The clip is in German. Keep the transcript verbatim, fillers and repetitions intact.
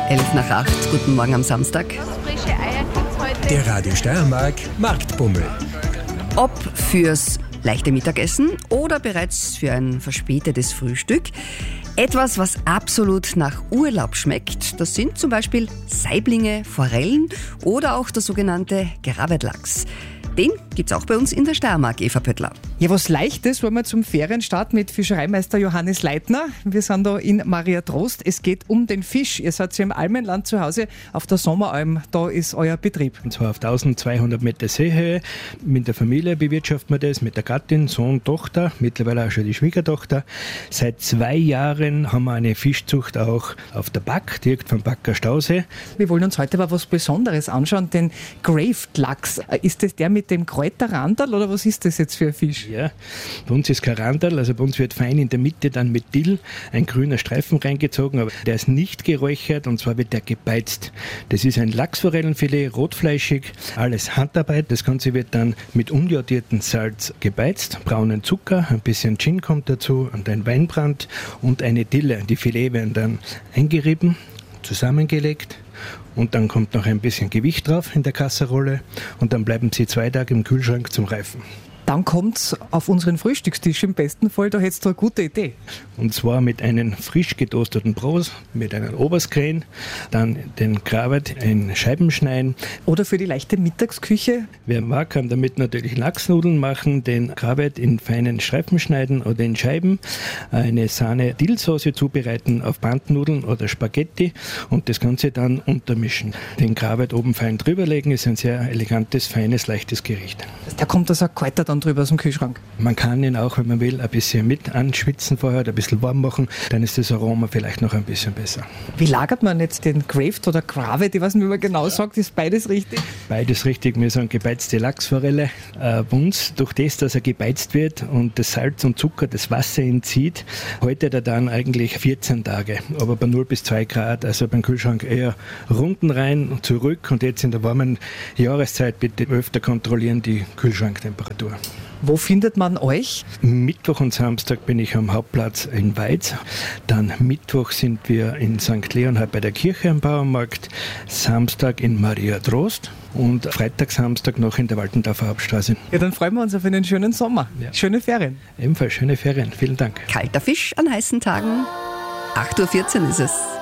elf nach acht, guten Morgen am Samstag. Frische Eier gibt's heute. Der Radio Steiermark Marktbummel. Ob fürs leichte Mittagessen oder bereits für ein verspätetes Frühstück. Etwas, was absolut nach Urlaub schmeckt, das sind zum Beispiel Saiblinge, Forellen oder auch der sogenannte Gravetlachs. Den gibt's auch bei uns in der Steiermark, Eva Pöttler. Ja, was Leichtes wollen wir zum Ferienstart mit Fischereimeister Johannes Leitner. Wir sind da in Maria Trost. Es geht um den Fisch. Ihr seid hier im Almenland zu Hause auf der Sommeralm. Da ist euer Betrieb. Und zwar auf eintausendzweihundert Meter Seehöhe. Mit der Familie bewirtschaften wir das, mit der Gattin, Sohn, Tochter, mittlerweile auch schon die Schwiegertochter. Seit zwei Jahren haben wir eine Fischzucht auch auf der Back, direkt vom Backer Stausee. Wir wollen uns heute aber was Besonderes anschauen, den Gravetlachs. Ist das der mit dem Kräuterrandal oder was ist das jetzt für ein Fisch? Ja, bei uns ist kein Randal, also bei uns wird fein in der Mitte dann mit Dill ein grüner Streifen reingezogen, aber der ist nicht geräuchert und zwar wird der gebeizt. Das ist ein Lachsforellenfilet, rotfleischig, alles Handarbeit. Das Ganze wird dann mit unjodiertem Salz gebeizt, braunen Zucker, ein bisschen Gin kommt dazu und ein Weinbrand und eine Dille. Die Filet werden dann eingerieben, zusammengelegt. Und dann kommt noch ein bisschen Gewicht drauf in der Kasserolle und dann bleiben sie zwei Tage im Kühlschrank zum Reifen. Dann kommt es auf unseren Frühstückstisch im besten Fall, da hättest du eine gute Idee. Und zwar mit einem frisch getoasteten Brot, mit einem Oberskrähen, dann den Gravet in Scheiben schneiden. Oder für die leichte Mittagsküche? Wer mag, kann damit natürlich Lachsnudeln machen, den Gravet in feinen Streifen schneiden oder in Scheiben, eine Sahne-Dillsauce zubereiten auf Bandnudeln oder Spaghetti und das Ganze dann untermischen. Den Gravet oben fein drüberlegen, ist ein sehr elegantes, feines, leichtes Gericht. Da kommt also ein Kräuter dann drüber aus dem Kühlschrank. Man kann ihn auch, wenn man will, ein bisschen mit anschwitzen vorher, ein bisschen warm machen, dann ist das Aroma vielleicht noch ein bisschen besser. Wie lagert man jetzt den Graved oder Gravet? Ich weiß nicht, wie man genau sagt, ist beides richtig? Beides richtig, wir sagen gebeizte Lachsforelle. Äh, uns, durch das, dass er gebeizt wird und das Salz und Zucker das Wasser entzieht, haltet er dann eigentlich vierzehn Tage, aber bei null bis zwei Grad, also beim Kühlschrank eher Runden rein und zurück und jetzt in der warmen Jahreszeit bitte öfter kontrollieren die Kühlschranktemperatur. Wo findet man euch? Mittwoch und Samstag bin ich am Hauptplatz in Weiz. Dann Mittwoch sind wir in Sankt Leonhard bei der Kirche am Bauernmarkt. Samstag in Maria Trost und Freitag, Samstag noch in der Waltendorfer Hauptstraße. Ja, dann freuen wir uns auf einen schönen Sommer. Ja. Schöne Ferien. Ebenfalls schöne Ferien. Vielen Dank. Kalter Fisch an heißen Tagen. acht Uhr vierzehn ist es.